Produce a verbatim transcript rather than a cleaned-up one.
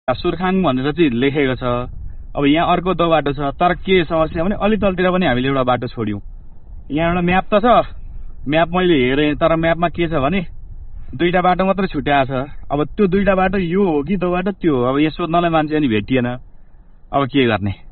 सुर्खाङ भनेर चाहिँ लेखेको छ। अब यहाँ अर्को दो बाटो छ, तर के समस्या भने अलि तलतिर पनि हामीले एउटा बाटो छोड्यौं। यहाँ एउटा म्याप त छ, म्याप मैले हेरेँ, तर म्यापमा के छ भने दुईटा बाटो मात्र छुट्याएको छ। अब त्यो दुईटा बाटो यो हो कि दो बाटो त्यो हो, अब यो सोध्नलाई मान्छे अनि भेटिएन। अब के गर्ने?